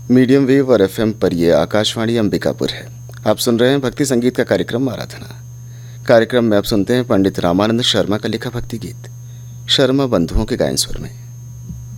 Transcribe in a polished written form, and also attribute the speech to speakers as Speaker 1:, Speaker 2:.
Speaker 1: Medium wave और FM पर ये आकाशवाणी अंबिकापुर है। आप सुन रहे हैं भक्ति संगीत का कार्यक्रम आराधना। कार्यक्रम में आप सुनते हैं पंडित रामानंद शर्मा का लिखा भक्ति गीत, शर्मा बंधुओं के गायन स्वर में।